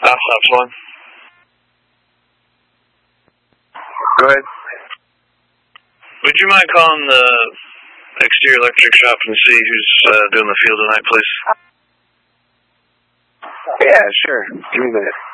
Ops 1. Go ahead. Would you mind calling the exterior electric shop and see who's doing the field tonight, please? Yeah, sure. Give me a minute.